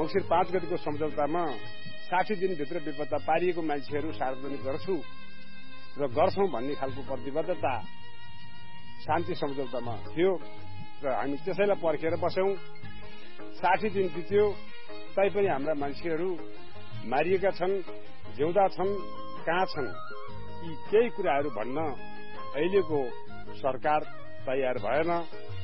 मंसिर 5 गतिको सम्झौतामा 60 दिनभित्र बेपत्ता पारिएको मान्छेहरू सार्वजनिक गर्छु र गर्छौं भन्ने खालको प्रतिबद्धता शान्ति सम्झौतामा थियो र हामी त्यसैलाई पर्खेर बस्यौं। 60 दिन बित्यो, तैपनि हाम्रा मान्छेहरू मारिएका छन्, जिउँदा छन्, कहाँ छन्, यी केही कुराहरू भन्न अहिलेको सरकार तयार भएन।